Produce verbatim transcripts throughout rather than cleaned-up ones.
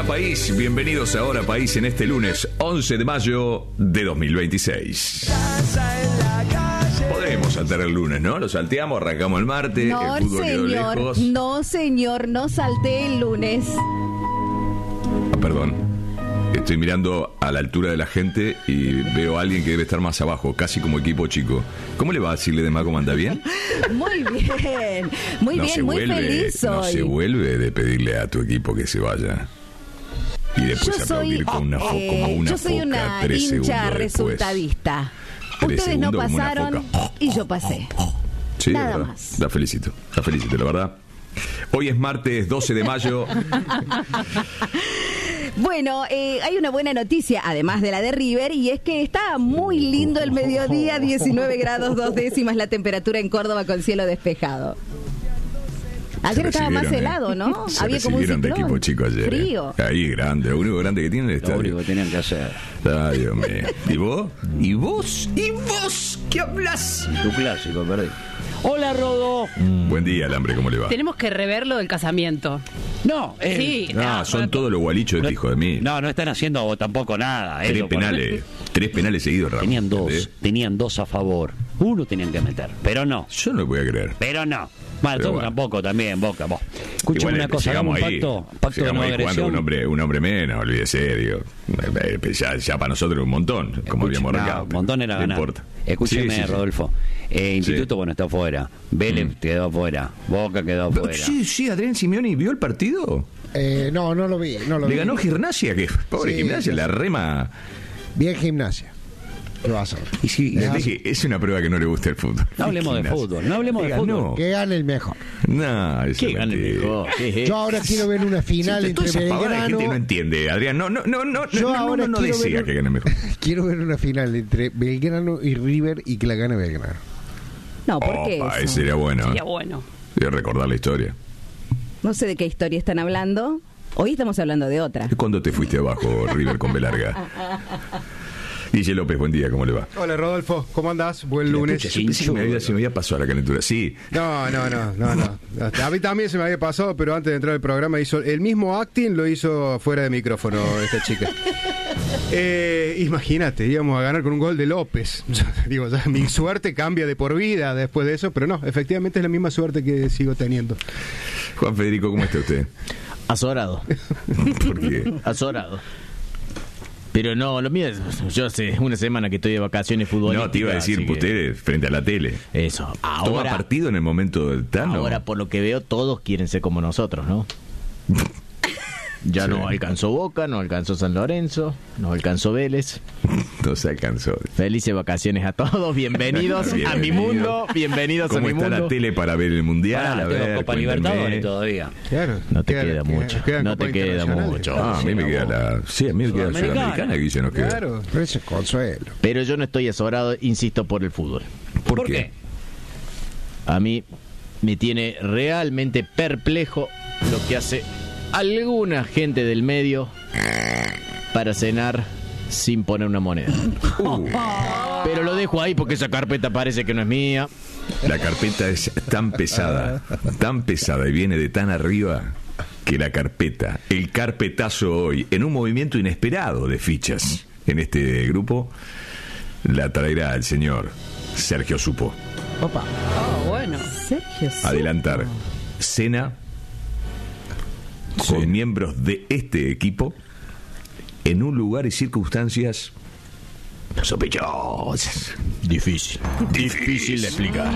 País, bienvenidos a Hora País en este lunes once de mayo de dos mil veintiséis. Podemos saltar el lunes, ¿no? Lo salteamos, arrancamos el martes, no, el fútbol quedó señor, lejos. no, señor, no salté el lunes. Ah, perdón, estoy mirando a la altura de la gente y veo a alguien que debe estar más abajo, casi como equipo chico. ¿Cómo le va a decirle de Mago manda bien? Muy bien, muy no bien, se muy vuelve, feliz hoy. No se vuelve de pedirle a tu equipo que se vaya. Y después yo aplaudir soy, con una fo- eh, como una yo soy foca una tres hincha segundos después. resultadista. Tres Ustedes no segundos como una pasaron foca. y yo pasé. Sí, Nada verdad. más. La felicito, la felicito, la verdad. Hoy es martes doce de mayo. Bueno, eh, hay una buena noticia, además de la de River, y es que está muy lindo el mediodía, diecinueve grados dos décimas la temperatura en Córdoba con cielo despejado. Ayer estaba más helado, ¿no? Se Había como un recibieron de ciclón. equipo chico ayer. Frío. Eh. Ahí grande, lo único grande que tiene es el Lo estadio. único que tenían que hacer. Ay, Dios mío. ¿Y vos? ¿Y vos? ¿Y vos? ¿Qué hablas? Tu clásico, perdí. Hola, Rodo. Mm. Buen día, Alambre, ¿cómo le va? Tenemos que rever lo del casamiento. No, eh, Sí. Ah, son todos los gualichos de este hijo de mí. No, no están haciendo tampoco nada. Tres ellos, penales. Tres penales seguidos, Ramón. Tenían dos, ¿entendés? tenían dos a favor. Uno tenían que meter, pero no, Yo no lo voy a creer. pero no. Bueno, Pero tú bueno. tampoco también, Boca, vos. Escuchen Igual, una cosa, hagamos un ahí, pacto, pacto de no llegamos ahí jugando agresión. un hombre, un hombre menos, olvídese, digo. Eh, eh, Ya, ya para nosotros un montón, como Escuchen, habíamos no, arrancado. un montón era No ganar. importa. Escúcheme, Sí, sí, sí. Rodolfo. Eh, Instituto, Sí. bueno, está afuera. Vélez Mm. quedó afuera. Boca quedó Pero, afuera. sí, sí, Adrián Simeoni vio el partido. Eh, no, no lo vi, no lo Le vi. ganó Gimnasia, que pobre Sí, Gimnasia, sí. la rema. Bien Gimnasia. ¿Qué vas a ver? Y sí, Le le hace- dije, es una prueba que no le gusta el fútbol. No hablemos de Gimnasia. fútbol, no hablemos de Le fútbol. ganó. Que gane el mejor. No, eso ¿Qué es gane mentira. mejor? ¿Qué es Yo eso? ahora quiero ver una final Sí, toda entre esa pavada de gente Belgrano. no entiende, Adrián. No, no, no, no, Yo no, no, ahora no, no quiero desea ver- que gane mejor. Quiero ver una final entre Belgrano y River y que la gane Belgrano. No, ¿por qué Opa, eso? ese sería bueno. Sería ¿eh? bueno. Voy a recordar la historia. No sé de qué historia están hablando. Hoy estamos hablando de otra. ¿Cuándo te fuiste abajo, River con B larga? Guille López, buen día, ¿cómo le va? Hola Rodolfo, ¿cómo andás? Buen lunes. Yo pensé que me había, se me había pasado la calentura. Sí, No, no, no, no, no. A mí también se me había pasado, pero antes de entrar al programa hizo el mismo acting, lo hizo fuera de micrófono esta chica. Eh, imagínate, íbamos a ganar con un gol de López. Digo, ya, mi suerte cambia de por vida después de eso, pero no, efectivamente es la misma suerte que sigo teniendo. Juan Federico, ¿cómo está usted? Azorado, ¿Por qué? azorado. Pero no, lo mío es, yo hace una semana que estoy de vacaciones futbolísticas. No, te iba a decir, así que- usted frente a la tele. Eso, ¿Toma ahora, partido en el momento del Tano? ahora por lo que veo todos quieren ser como nosotros, ¿no? Ya Sí. no alcanzó Boca, no alcanzó San Lorenzo, no alcanzó Vélez. No se alcanzó. Felices vacaciones a todos, bienvenidos a mi Bienvenido. mundo, bienvenidos a ¿Cómo mi está mundo. la tele para ver el Mundial? Pará, a tengo ver, Copa cuénteme. Libertadores todavía. Claro. No te Queda- queda queda- mucho, quedan no Copa te queda Internacionales. mucho. Ah, a mí me queda la... Sí, a mí me queda la Sudamericana. Sudamericana, Guille, nos queda. Claro. Pero eso es consuelo. Pero yo no estoy azorado, insisto, por el fútbol. ¿Por, ¿Por qué? qué? A mí me tiene realmente perplejo lo que hace alguna gente del medio para cenar sin poner una moneda. Uh, Pero lo dejo ahí porque esa carpeta parece que no es mía. la carpeta es tan pesada, tan pesada y viene de tan arriba que la carpeta, el carpetazo hoy, en un movimiento inesperado de fichas en este grupo, la traerá el señor Sergio Supo. Opa. Oh, bueno. Sergio Supo. Adelantar cena con miembros de este equipo en un lugar y circunstancias sospechosas. Difícil. Difícil de explicar.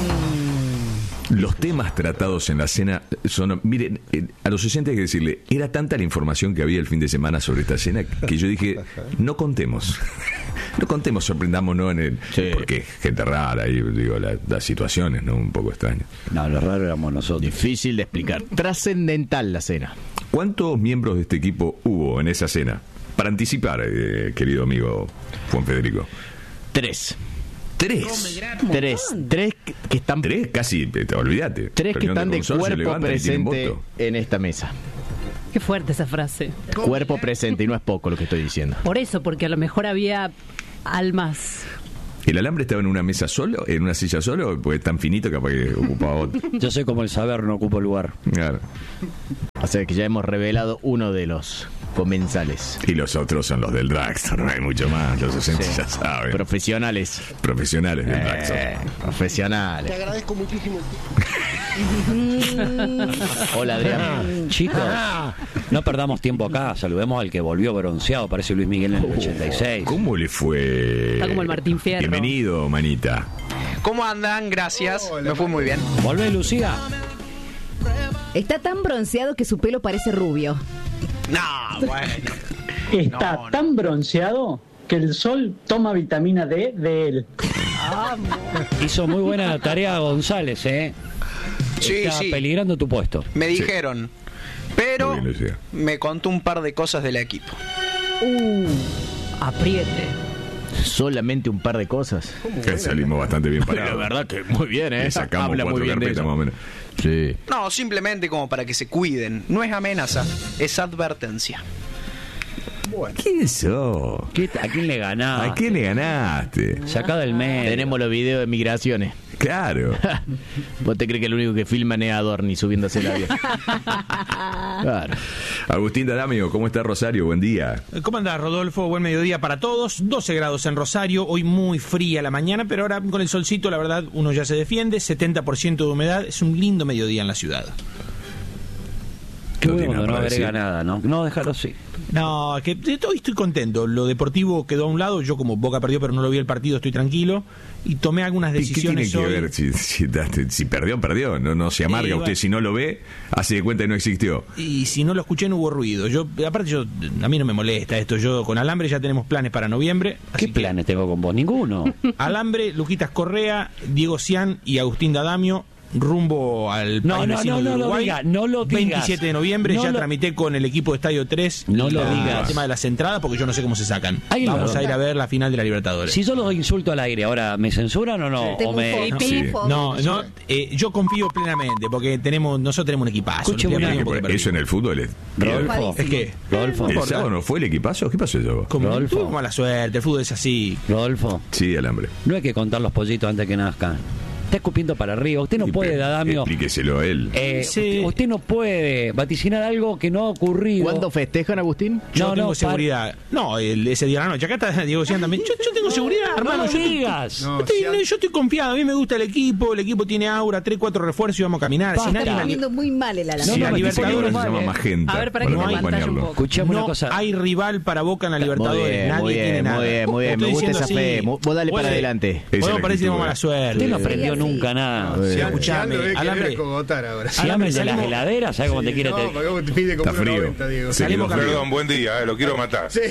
Los temas tratados en la cena son... Miren, eh, a los oyentes hay que decirle, era tanta la información que había el fin de semana sobre esta cena que yo dije, no contemos. No contemos, sorprendámonos en el... Sí. Porque gente rara, y digo, la- las situaciones, ¿no? Un poco extrañas. No, lo raro éramos nosotros. Difícil de explicar. Trascendental la cena. ¿Cuántos miembros de este equipo hubo en esa cena? Para anticipar, eh, querido amigo Juan Federico. Tres. Tres. Tres. Tres que que están... Tres, casi, te, olvídate. Tres que Reunión están de consorcio, cuerpo levantan y tienen presente voto. en esta mesa. Qué fuerte esa frase. Cuerpo presente, y no es poco lo que estoy diciendo. Por eso, porque a lo mejor había almas. ¿El alambre estaba en una mesa solo, en una silla solo? Porque es tan finito que capaz que ocupaba otro. Yo soy como el saber, no ocupo lugar. Claro. O sea que ya hemos revelado uno de los comensales. Y los otros son los del Dragster, no hay mucho más. Los oyentes Sí. ya saben. Profesionales. Profesionales del Dragster. Eh, profesionales. Te agradezco muchísimo. Hola, Adrián. Chicos, no perdamos tiempo acá. Saludemos al que volvió bronceado. Parece Luis Miguel en el ochenta y seis. ¿Cómo le fue? Está como el Martín Fierro. Bienvenido, manita. ¿Cómo andan? Gracias. Me fue muy bien. ¿Volvé, Lucía? Está tan bronceado que su pelo parece rubio. No, bueno. Está No, no. tan bronceado que el sol toma vitamina D de él. Hizo muy buena tarea González, ¿eh? Sí, Está sí. peligrando tu puesto. Me dijeron. Pero Muy bien, Lucía. me contó un par de cosas del equipo. Uh, apriete. Solamente un par de cosas. Que salimos bastante bien Pero parados. la verdad que muy bien, ¿eh? Le sacamos Habla muy cuatro bien de carpetas eso. más o menos. Sí. No, simplemente como para que se cuiden. No es amenaza, es advertencia. ¿Quién sos? ¿Qué- ¿A quién le ganás? ¿A quién le ganaste? Sacá del medio. Tenemos los videos de migraciones. Claro. ¿Vos te crees que el único que filman es Adorni subiéndose el avión? Claro. Agustín D'Adamio, ¿cómo está Rosario? Buen día. ¿Cómo andás, Rodolfo? Buen mediodía para todos. doce grados en Rosario, hoy muy fría la mañana, pero ahora con el solcito, la verdad, uno ya se defiende. setenta por ciento de humedad, es un lindo mediodía en la ciudad. Qué No bueno tiene que no nada para agrega decir. nada, ¿no? No, déjalo así. No, que de todo estoy contento. Lo deportivo quedó a un lado. Yo, como Boca perdió, pero no lo vi el partido, estoy tranquilo. Y tomé algunas ¿Y ¿Qué tiene decisiones que hoy. ver? Si, si, si perdió, perdió. No, no se amarga Sí, usted. bueno. Si no lo ve, hace de cuenta que no existió. Y si no lo escuché, no hubo ruido. Yo, aparte, yo a mí no me molesta esto. Yo con Alambre ya tenemos planes para noviembre. ¿Qué así que planes tengo con vos? Ninguno. Alambre, Luquitas Correa, Diego Cian y Agustín D'Adamio rumbo al No, país no, vecino no, de no lo Uruguay. diga, no lo digas. veintisiete de noviembre, No ya lo- tramité con el equipo de Estadio tres No lo la- digas. el tema de las entradas, porque yo no sé cómo se sacan. Ahí lo Vamos veo. a ir a ver la final de la Libertadores. Si yo los insulto al aire, ahora, ¿me censuran o no? Te ¿O me... bufo, te Sí. bufo. No, no, eh, yo confío plenamente, porque tenemos nosotros tenemos un equipazo. Escuche, No estoy una- hablando porque Eso en el fútbol es... Rodolfo. ¿Es qué? Rodolfo. No ¿El importa. sábado no fue el equipazo? ¿Qué pasó eso? Como Rodolfo. tuvimos mala suerte, el fútbol es así. Rodolfo, Sí, Alambre. no hay que contar los pollitos antes que nazcan. Está escupiendo para arriba. Usted no Y puede, pe- D'Adamio. Explíqueselo a él. Eh, Sí. Usted no puede vaticinar algo que no ha ocurrido. ¿Cuándo festejan, Agustín? Yo No, tengo no, seguridad. No, el- ese día de la noche. Acá está Diego Cian también. Yo, yo tengo seguridad, No hermano. lo yo estoy- digas. No, Estoy- Cian- no, yo estoy confiado, a mí me gusta el equipo, el equipo tiene aura, tres, cuatro refuerzos y vamos a caminar. Basta. Si nadie Está la- poniendo muy mal el No, alambre. Si no, la me estoy Libertadores poniendo se mal, llama eh. Magenta. A ver, para para que no te pantalla un acompañarlo. poco. Escuchame no una cosa. hay rival para Boca en la Muy Libertadores, bien, nadie muy tiene bien, nada. muy bien, muy bien. Me Estoy gusta diciendo esa así, fe. Mu- Vos dale para puede- adelante. Esa es Podemos la parecer que tenemos actitud, mala eh. suerte. Usted no Sí, aprendió sí. nunca nada. Si escuchame, escuchame, querer Alambre. acogotar ahora. Si hablan de las salimos- heladeras, ¿sabes cómo te quiere? No, te- porque vos te pide como Está frío. uno noventa, Diego. Se Salimos quedó frío. Perdón, buen día, eh, lo quiero matar. Sí.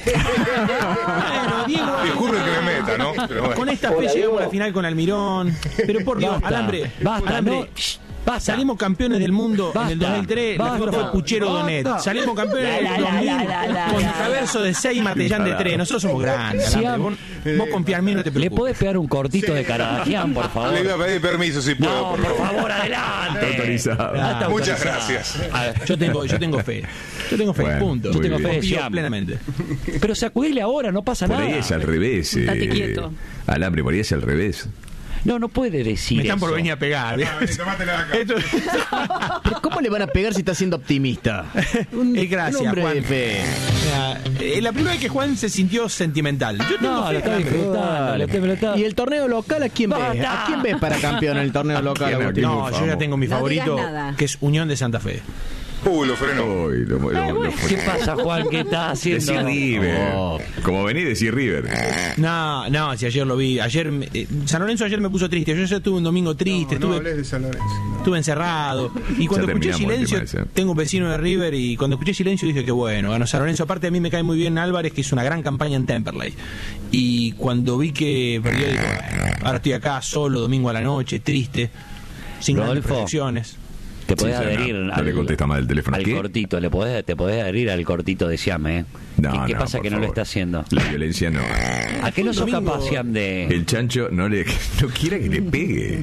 Bueno, Diego, Disculpen que me meta, ¿no? Pero bueno. con esta fe llegamos a la final con Almirón. Pero por Dios, Basta, Alambre, basta, Alambre, no, shh, basta. salimos campeones del mundo en el Basta, dos mil tres, la basta, figura fue Puchero basta. Donet. Salimos campeones en La, el la, dos mil la, la, la, con la. Traverso de seis y Matellán de tres. Nosotros somos grandes, Sí, Alambre. Vos, vos confía en mí, no te ¿Le preocupes. podés pegar un cortito de Caradagian, por favor? Le iba a pedir permiso si puedo, No, por por favor. favor, adelante. Está autorizado. Ah, está Muchas autorizado. gracias. A ver, yo tengo, yo tengo fe. Yo tengo fe, Bueno, punto. muy Yo tengo bien. fe, confío Siam. plenamente. Pero sacudile ahora, no pasa Por nada. ahí es al revés. eh, Estate quieto. Alambre, por ahí es al revés. No, no puede decir Me están por eso. venir a pegar. Tomátela acá. Esto- ¿Pero cómo le van a pegar si está siendo optimista? Un, Eh, gracias, un hombre Juan. de fe. O sea, eh, la primera vez que Juan se sintió sentimental. Yo tengo No, fe, lo está Alambre. disfrutando, lo está disfrutando. ¿Y el torneo local a quién ves? Basta. ¿A quién ves para campeón en el torneo local, ¿Quién? Agustín? No, yo ya tengo mi No favorito, digas nada. que es Unión de Santa Fe. Uy, lo frenó. Uy, lo, lo- lo- lo- ¿Qué pasa, Juan? ¿Qué estás haciendo? Decir River. Oh. Como venís, decir River. No, no, si ayer lo vi. Ayer me- eh, San Lorenzo ayer me puso triste. Yo ya tuve un domingo triste, No, no estuve, hables de San Lorenzo. no. estuve encerrado. Y cuando Ya escuché terminamos el silencio, tema ese. tengo un vecino de River y cuando escuché silencio dije que bueno, ganó San Lorenzo. Aparte a mí me cae muy bien Álvarez, que hizo una gran campaña en Temperley. Y cuando vi que perdió, digo, bueno, ahora estoy acá solo, domingo a la noche, triste, sin grandes Rodolfo. proyecciones. Te podés Sí, sí, adherir no, no al, le contesta mal el teléfono. al ¿Qué? cortito, le podés, te podés adherir al cortito de Siam, ¿eh? No, ¿Qué, qué no, pasa por que no lo favor. está haciendo? La violencia no. ¿A qué no sos Domingo- capaz, Siam, de...? El chancho no le no quiere que le pegue.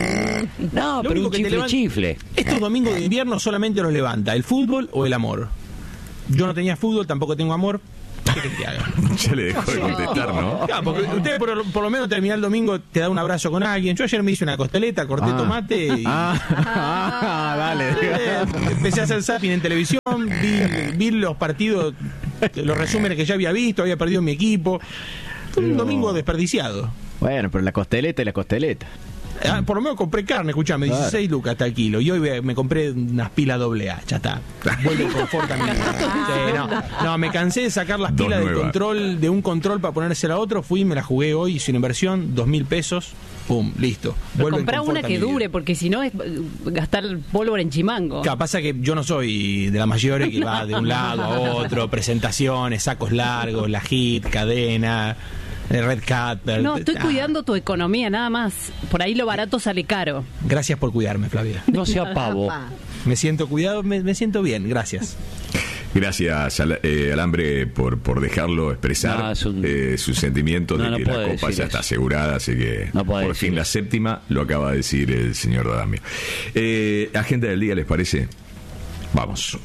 No, Lo pero único un que te chifle, levan- chifle. Estos domingos de invierno solamente los levanta el fútbol o el amor. Yo no tenía fútbol, tampoco tengo amor. ¿Qué querés que haga? Ya le dejó de contestar, ¿no? Claro, porque usted por, por lo menos terminar el domingo te da un abrazo con alguien. Yo ayer me hice una costeleta, corté Ah. tomate y Ah, ah, dale. eh, empecé a hacer zapping en televisión, vi, vi los partidos los resúmenes que ya había visto, había perdido mi equipo. Un Pero- domingo desperdiciado. Bueno, pero la costeleta y la costeleta. Ah, por lo menos compré carne, escuchame, Claro. dieciséis lucas hasta el kilo. Y hoy me- me compré unas pilas doble A, ya está. Vuelve el confort a mi vida. Sí, no, no, me cansé de sacar las Dos pilas de nuevas. control, de un control para ponérsela a otro. Fui, me la jugué hoy, hice una inversión, dos mil pesos. Pum, listo. Vuelve el Comprá confort una a que mi vida. dure, porque si no es eh, gastar pólvora en chimango. Claro, pasa que yo no soy de la mayoría que va de un lado a otro, presentaciones, sacos largos, la hit, cadena, el Red Cat. No, estoy ah, cuidando tu economía, nada más. Por ahí lo barato sale caro. Gracias por cuidarme, Flavia. No sea pavo. Me siento cuidado, me, me siento bien, gracias. Gracias, Al- eh, Alambre, por, por dejarlo expresar No, es un- eh, sus sentimientos No, de no que la puede copa decir ya eso. está asegurada, así que No puede por decir fin la eso. séptima lo acaba de decir el señor Dadamio. Eh, agenda del día, ¿les parece? Vamos.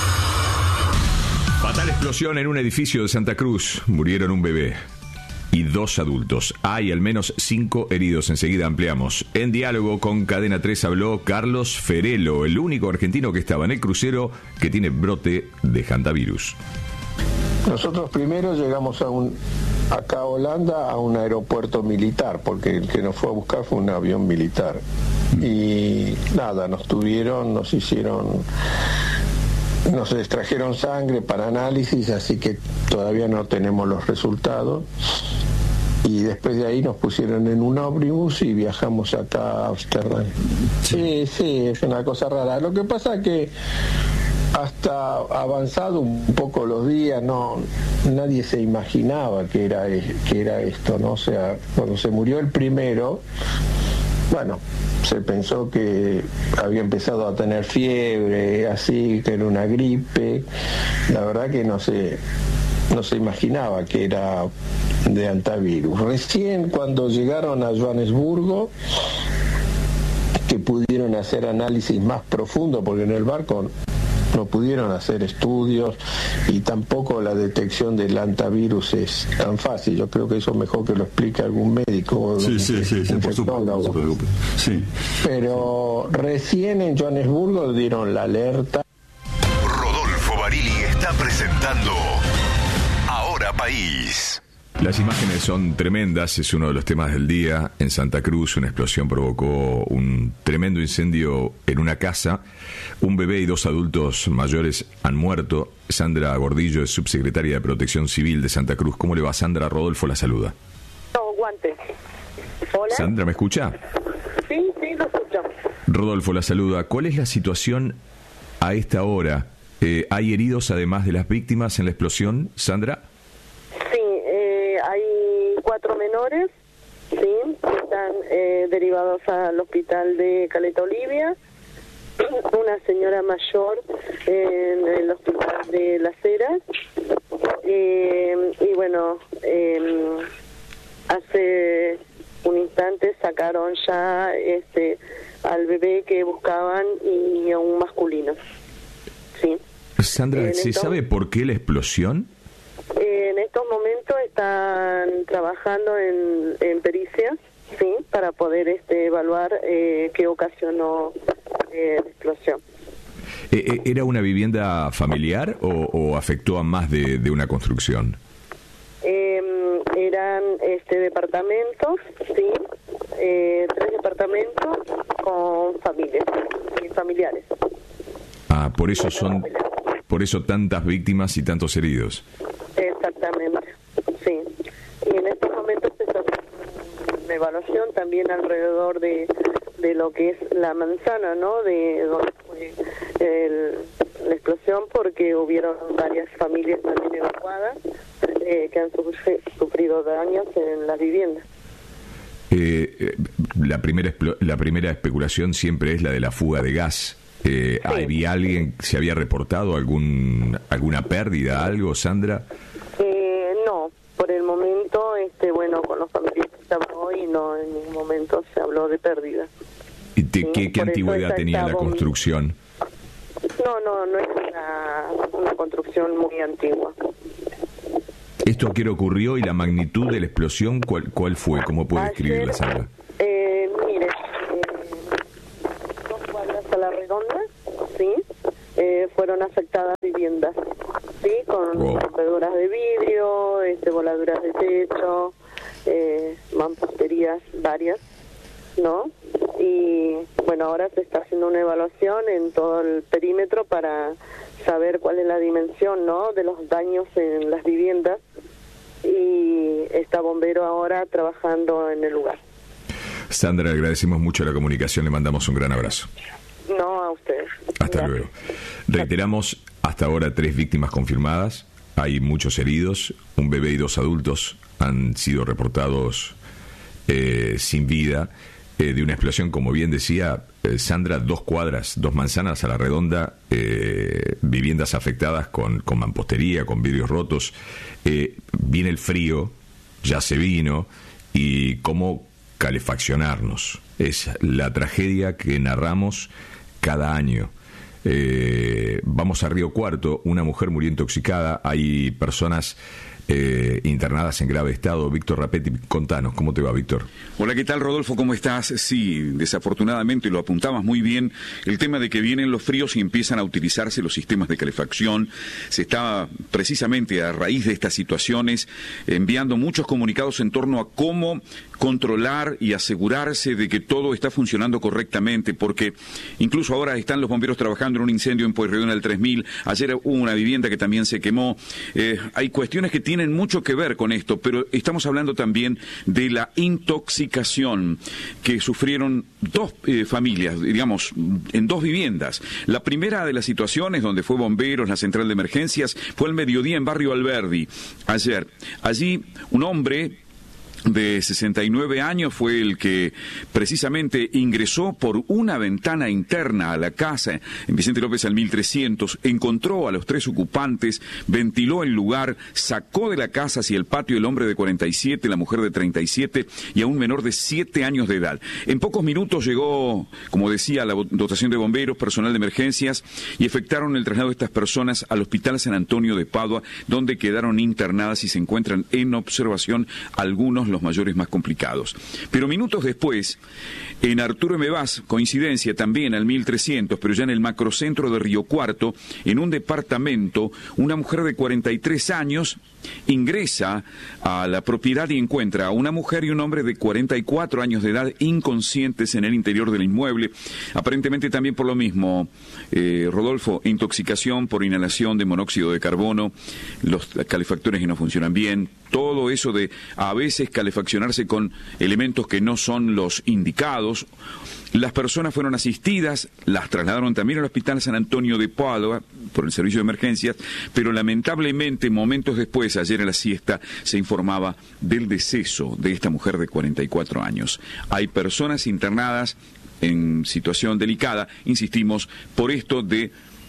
Fatal explosión en un edificio de Santa Cruz. Murieron un bebé y dos adultos. Hay al menos cinco heridos. Enseguida ampliamos. En diálogo con Cadena tres habló Carlos Ferelo, el único argentino que estaba en el crucero que tiene brote de hantavirus. Nosotros primero llegamos a un acá a Holanda a un aeropuerto militar, porque el que nos fue a buscar fue un avión militar. Y nada, nos tuvieron, nos hicieron, nos extrajeron sangre para análisis, así que todavía no tenemos los resultados. Y después de ahí nos pusieron en un ómnibus y viajamos acá a Ámsterdam. Sí, sí, es una cosa rara. Lo que pasa es que hasta avanzado un poco los días, no, nadie se imaginaba que era, que era esto, ¿no? O sea, cuando se murió el primero, bueno, se pensó que había empezado a tener fiebre, así, que era una gripe. La verdad que no se, no se imaginaba que era de hantavirus. Recién cuando llegaron a Johannesburgo, que pudieron hacer análisis más profundo, porque en el barco no pudieron hacer estudios y tampoco la detección del hantavirus es tan fácil. Yo creo que eso mejor que lo explique algún médico. Sí, sí, sí, sí, por supuesto, no se preocupe. Sí. Pero recién en Johannesburgo dieron la alerta. Rodolfo Barili está presentando Ahora País. Las imágenes son tremendas, es uno de los temas del día. En Santa Cruz una explosión provocó un tremendo incendio en una casa. Un bebé y dos adultos mayores han muerto. Sandra Gordillo es subsecretaria de Protección Civil de Santa Cruz. ¿Cómo le va, Sandra? Rodolfo la saluda. No, guante. Hola. Sandra, ¿me escucha? Sí, sí, lo escucho. Rodolfo la saluda. ¿Cuál es la situación a esta hora? Eh, ¿Hay heridos además de las víctimas en la explosión, Sandra? Sí, eh, hay cuatro menores, sí, que están eh, derivados al hospital de Caleta Olivia, una señora mayor en el hospital de Las Heras, eh, y bueno, eh, hace un instante sacaron ya este al bebé que buscaban y a un masculino, sí. Sandra, En ¿se estos- sabe por qué la explosión? En estos momentos están trabajando en, en pericias, sí, para poder este, evaluar eh, qué ocasionó eh, la explosión. Eh, eh, ¿Era una vivienda familiar o, o afectó a más de, de una construcción? Eh, eran este departamentos, sí, eh, tres departamentos con familias y familiares. Ah, por eso son, por eso tantas víctimas y tantos heridos. Exactamente, sí. Y en estos momentos se está haciendo una evaluación también alrededor de, de lo que es la manzana, ¿no? De donde fue el, la explosión, porque hubieron varias familias también evacuadas eh, que han sufri- sufrido daños en las viviendas. Eh, eh, la primera explo- la primera especulación siempre es la de la fuga de gas. Eh, ¿Había alguien, se había reportado algún alguna pérdida, algo, Sandra? Eh, no, por el momento, este, bueno, con los familiares que estaban hoy, no, en ningún momento se habló de pérdida. ¿Y te- ¿Qué, qué por eso antigüedad esa tenía la estaba- construcción? No, no, no es una, una construcción muy antigua. ¿Esto a qué hora ocurrió y la magnitud de la explosión cuál, cuál fue? ¿Cómo puede describirla, Sandra? Eh, mire, eh, dos cuadras a la redonda, sí, eh, fueron afectadas viviendas. viviendas, ¿sí? Con Wow. rompedoras de vidrio, este, voladuras de techo, eh, mamposterías varias, ¿no? Y bueno, ahora se está haciendo una evaluación en todo el perímetro para saber cuál es la dimensión, ¿no?, de los daños en las viviendas, y está bombero ahora trabajando en el lugar. Sandra, agradecemos mucho la comunicación, le mandamos un gran abrazo. No, a ustedes. Hasta Gracias. luego. Reiteramos, hasta ahora tres víctimas confirmadas, hay muchos heridos, un bebé y dos adultos han sido reportados eh, sin vida, eh, de una explosión, como bien decía eh, Sandra, dos cuadras, dos manzanas a la redonda, eh, viviendas afectadas con, con mampostería, con vidrios rotos, eh, viene el frío, ya se vino, y cómo calefaccionarnos. Es la tragedia que narramos cada año. Eh, vamos a Río Cuarto, una mujer murió intoxicada, hay personas eh, internadas en grave estado. Víctor Rapetti, contanos, ¿cómo te va, Víctor? Hola, ¿qué tal, Rodolfo? ¿Cómo estás? Sí, desafortunadamente lo apuntabas muy bien, el tema de que vienen los fríos y empiezan a utilizarse los sistemas de calefacción. Se está precisamente a raíz de estas situaciones enviando muchos comunicados en torno a cómo controlar y asegurarse de que todo está funcionando correctamente, porque incluso ahora están los bomberos trabajando en un incendio en Pueyrredón al tres mil, ayer hubo una vivienda que también se quemó. Eh, hay cuestiones que tienen mucho que ver con esto, pero estamos hablando también de la intoxicación que sufrieron dos eh, familias, digamos, en dos viviendas. La primera de las situaciones donde fue bomberos, la central de emergencias, fue al mediodía en Barrio Alberdi, ayer. Allí un hombre de sesenta y nueve años fue el que precisamente ingresó por una ventana interna a la casa en Vicente López al mil trescientos, encontró a los tres ocupantes, ventiló el lugar, sacó de la casa hacia el patio el hombre de cuarenta y siete, la mujer de treinta y siete y a un menor de siete años de edad. En pocos minutos llegó, como decía, la dotación de bomberos, personal de emergencias, y efectuaron el traslado de estas personas al Hospital San Antonio de Padua, donde quedaron internadas y se encuentran en observación algunos los mayores más complicados. Pero minutos después, en Arturo M. Vaz, coincidencia también al mil trescientos, pero ya en el macrocentro de Río Cuarto, en un departamento, una mujer de cuarenta y tres años ingresa a la propiedad y encuentra a una mujer y un hombre de cuarenta y cuatro años de edad inconscientes en el interior del inmueble, aparentemente también por lo mismo, eh, Rodolfo, intoxicación por inhalación de monóxido de carbono, los calefactores que no funcionan bien, todo eso de a veces calefaccionarse con elementos que no son los indicados. Las personas fueron asistidas, las trasladaron también al Hospital San Antonio de Padua por el servicio de emergencias, pero lamentablemente momentos después, ayer a la siesta, se informaba del deceso de esta mujer de cuarenta y cuatro años. Hay personas internadas en situación delicada, insistimos, por esto de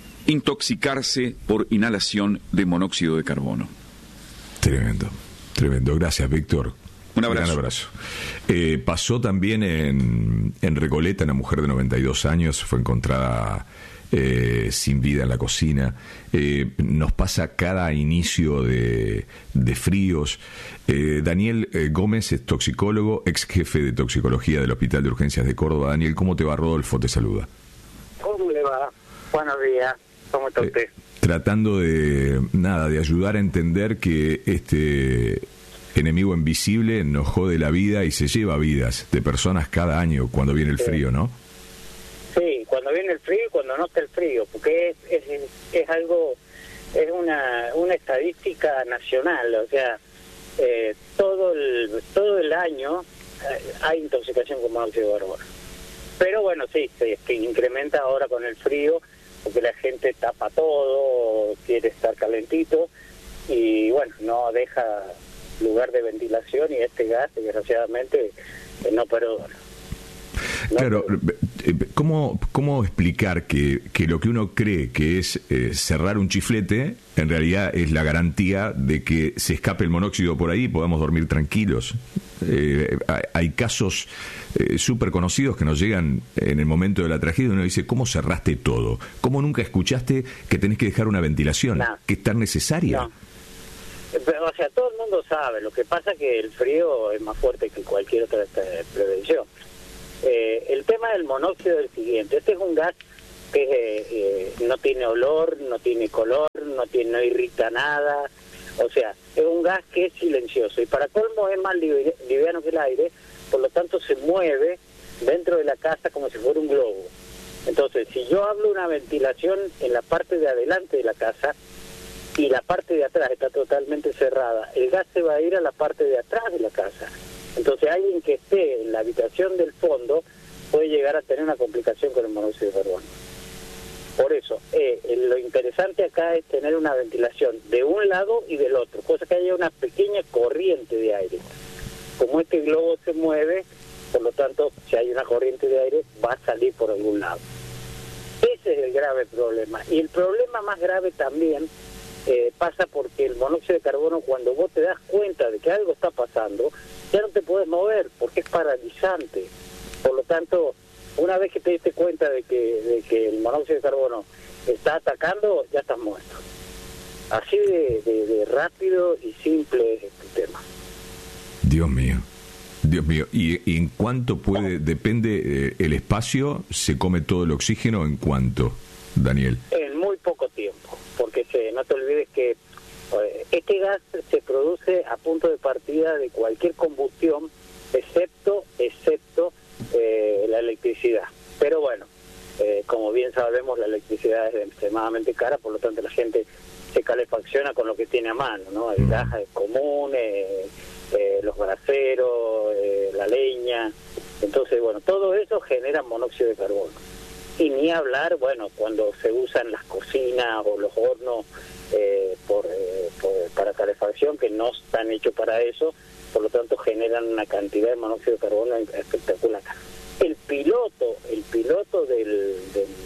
intoxicarse por inhalación de monóxido de carbono. Tremendo, tremendo. Gracias, Víctor. Un abrazo. Gran abrazo. Eh, pasó también en, en Recoleta, una mujer de noventa y dos años, fue encontrada eh, sin vida en la cocina. Eh, nos pasa cada inicio de, de fríos. Eh, Daniel eh, Gómez es toxicólogo, ex jefe de toxicología del Hospital de Urgencias de Córdoba. Daniel, ¿cómo te va? Rodolfo te saluda. ¿Cómo le va? Buenos días. ¿Cómo está usted? Eh, tratando de, nada, de ayudar a entender que este enemigo invisible nos jode la vida y se lleva vidas de personas cada año cuando viene el sí. frío, ¿no? Sí, cuando viene el frío y cuando no está el frío, porque es, es, es algo, es una, una estadística nacional, o sea, eh, todo el todo el año eh, hay intoxicación con monóxido de carbono. Pero bueno, sí, se que incrementa ahora con el frío, porque la gente tapa todo, quiere estar calentito, y bueno, no deja lugar de ventilación, y este gas, desgraciadamente, eh, no perdona. No Claro, ¿cómo, cómo explicar que, que lo que uno cree que es eh, cerrar un chiflete, en realidad es la garantía de que se escape el monóxido por ahí y podamos dormir tranquilos? Eh, hay, hay casos eh, súper conocidos que nos llegan en el momento de la tragedia, y uno dice, ¿cómo cerraste todo? ¿Cómo nunca escuchaste que tenés que dejar una ventilación, no. que es tan necesaria? No. O sea, todo el mundo sabe, lo que pasa es que el frío es más fuerte que cualquier otra prevención. Eh, el tema del monóxido es el siguiente: este es un gas que eh, eh, no tiene olor, no tiene color, no tiene, no irrita nada, o sea, es un gas que es silencioso y para colmo es más livi- liviano que el aire, por lo tanto se mueve dentro de la casa como si fuera un globo. Entonces, si yo hablo una ventilación en la parte de adelante de la casa y la parte de atrás está totalmente cerrada, el gas se va a ir a la parte de atrás de la casa. Entonces, alguien que esté en la habitación del fondo puede llegar a tener una complicación con el monóxido de carbono. Por eso, eh, lo interesante acá es tener una ventilación de un lado y del otro, cosa que haya una pequeña corriente de aire. Como este globo se mueve, por lo tanto, si hay una corriente de aire, va a salir por algún lado. Ese es el grave problema. Y el problema más grave también eh, pasa porque el monóxido de carbono, cuando vos te das cuenta de que algo está pasando, ya no te puedes mover porque es paralizante. Por lo tanto, una vez que te diste cuenta de que, de que el monóxido de carbono está atacando, ya estás muerto. Así de, de, de rápido y simple es este tema. Dios mío. Dios mío, ¿y, y en cuánto puede, depende eh, el espacio, se come todo el oxígeno, en cuánto, Daniel? En muy poco tiempo, porque se, no te olvides que eh, este gas se produce a punto de partida de cualquier combustión, excepto, excepto eh, la electricidad. Pero bueno, eh, como bien sabemos, la electricidad es extremadamente cara, por lo tanto la gente se calefacciona con lo que tiene a mano, ¿no? El gas es común, eh, eh, los braseros, eh, la leña. Entonces, bueno, todo eso genera monóxido de carbono. Y ni hablar, bueno, cuando se usan las cocinas o los hornos eh, por, eh, por, para calefacción, que no están hechos para eso, por lo tanto generan una cantidad de monóxido de carbono espectacular. El piloto, el piloto del...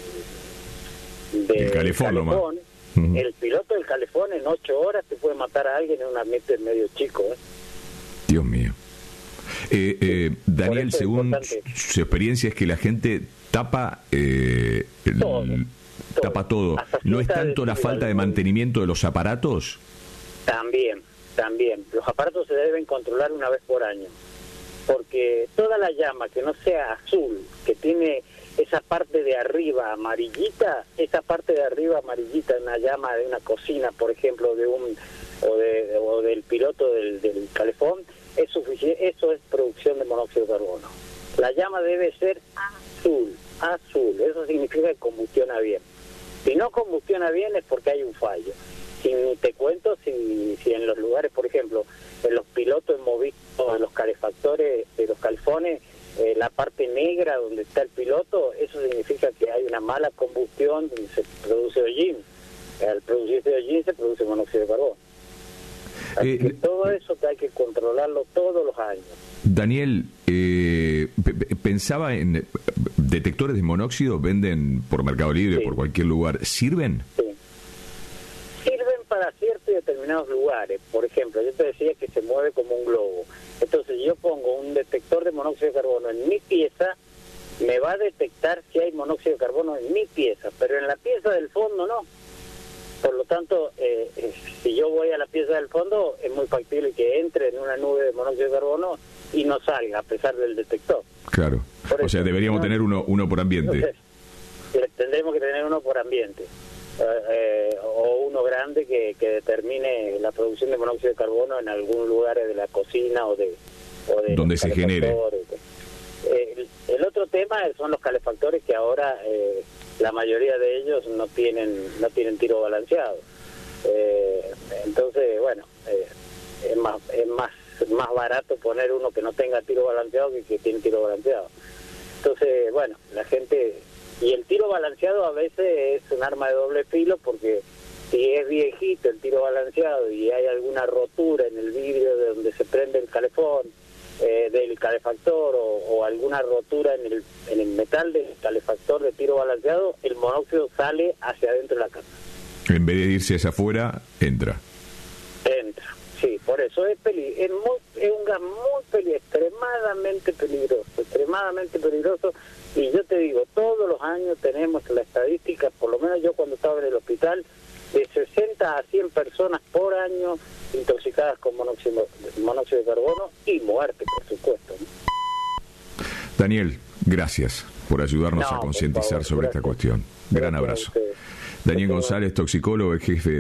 del, del el calefón, calefón uh-huh. El piloto del calefón en ocho horas te puede matar a alguien en un ambiente medio chico, ¿eh? Dios mío. Eh, eh, Daniel, según su, su experiencia, es que la gente tapa eh, el, todo, tapa todo. todo. ¿No es tanto la falta de mantenimiento de los aparatos? También, también. Los aparatos se deben controlar una vez por año, porque toda la llama que no sea azul, que tiene esa parte de arriba amarillita, esa parte de arriba amarillita, una llama de una cocina, por ejemplo, de un o, de, o del piloto del, del calefón, es suficiente. Eso es producción de monóxido de carbono. La llama debe ser azul, azul. Eso significa que combustiona bien. Si no combustiona bien es porque hay un fallo. Si ni te cuento si, si en los lugares, por ejemplo, en los pilotos movidos, en los calefactores de los calefones, eh, la parte negra donde está el piloto, eso significa que hay una mala combustión donde se produce hollín. Al producirse hollín se produce monóxido de carbono. Así eh, que todo eso que hay que controlarlo todos los años. Daniel, eh, p- pensaba en detectores de monóxido, venden por Mercado Libre, sí. por cualquier lugar, ¿sirven? Sí. Sirven para ciertos y determinados lugares. Por ejemplo, yo te decía que se mueve como un globo. Entonces yo pongo un detector de monóxido de carbono en mi pieza, me va a detectar si hay monóxido de carbono en mi pieza, pero en la pieza del fondo no. Por lo tanto, eh, eh, si yo voy a la pieza del fondo, es muy factible que entre en una nube de monóxido de carbono y no salga, a pesar del detector. Claro. Por o eso, sea, deberíamos no, tener uno uno por ambiente. Entonces, tendremos que tener uno por ambiente. Eh, eh, o uno grande que, que determine la producción de monóxido de carbono en algún lugar de la cocina o de... O de donde se genere. Eh, el, el otro tema son los calefactores, que ahora... Eh, la mayoría de ellos no tienen no tienen tiro balanceado. Eh, entonces, bueno, eh, es más es más más barato poner uno que no tenga tiro balanceado que que tiene tiro balanceado. Entonces, bueno, la gente... Y el tiro balanceado a veces es un arma de doble filo, porque si es viejito el tiro balanceado y hay alguna rotura en el vidrio de donde se prende el calefón, Eh, del calefactor o, o alguna rotura en el, en el metal del calefactor de tiro balanceado, el monóxido sale hacia adentro de la casa. En vez de irse hacia afuera, entra. Entra, sí, por eso es peli es, muy, es un gas muy peligroso, extremadamente peligroso, extremadamente peligroso. Y yo te digo, todos los años tenemos la estadística, por lo menos yo cuando estaba en el hospital, de sesenta a cien personas por año intoxicadas con monóxido, monóxido de carbono y muerte, por supuesto, ¿no? Daniel, gracias. por ayudarnos No, a por concientizar favor, sobre esta gracias. cuestión. Gran abrazo. Gracias a ustedes. Daniel González, toxicólogo, jefe